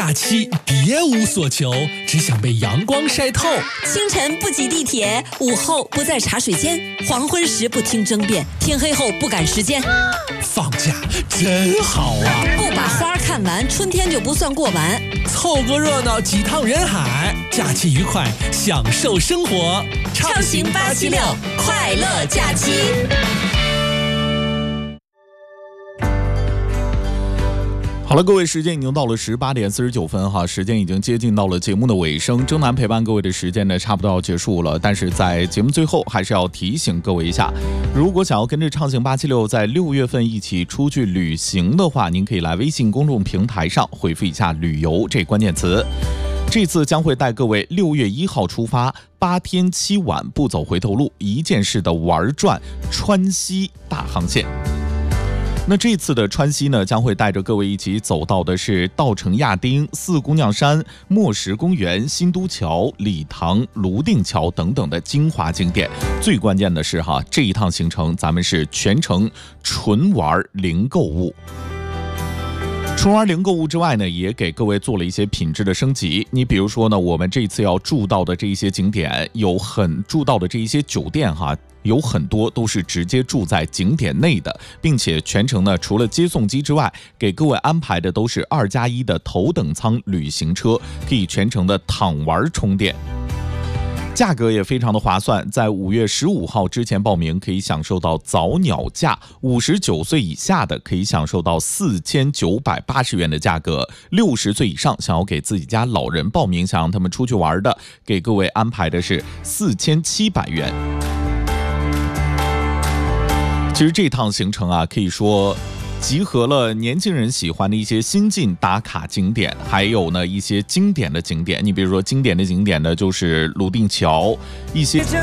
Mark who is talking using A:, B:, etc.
A: 假期别无所求，只想被阳光晒透。
B: 清晨不挤地铁，午后不在茶水间，黄昏时不听争辩，天黑后不赶时间。
A: 放假真好啊！
B: 不把花看完，春天就不算过完。
A: 凑个热闹，几趟人海，假期愉快，享受生活。
B: 畅行876，快乐假期。
C: 好了，各位，时间已经到了18点49分哈，时间已经接近到了节目的尾声。征南陪伴各位的时间呢，差不多要结束了。但是在节目最后，还是要提醒各位一下，如果想要跟着畅行876在6月份一起出去旅行的话，您可以来微信公众平台上回复一下“旅游”这关键词。这次将会带各位6月1号出发，8天7晚不走回头路，一件事的玩转川西大航线。那这次的川西呢，将会带着各位一起走到的是稻城亚丁、四姑娘山、墨石公园、新都桥、理塘、泸定桥等等的精华景点。最关键的是哈，这一趟行程咱们是全程纯玩零购物。纯玩零购物之外呢，也给各位做了一些品质的升级。你比如说呢，我们这次要住到的这一些景点，住到的这一些酒店哈，有很多都是直接住在景点内的，并且全程呢，除了接送机之外，给各位安排的都是2+1的头等舱旅行车，可以全程的躺玩充电。价格也非常的划算，在5月15号之前报名可以享受到早鸟价，59岁以下的可以享受到4980元的价格，60岁以上想要给自己家老人报名，想让他们出去玩的，给各位安排的是4700元。其实这趟行程啊，可以说集合了年轻人喜欢的一些新晋打卡景点，还有呢一些经典的景点。你比如说经典的景点呢，就是泸定桥，一些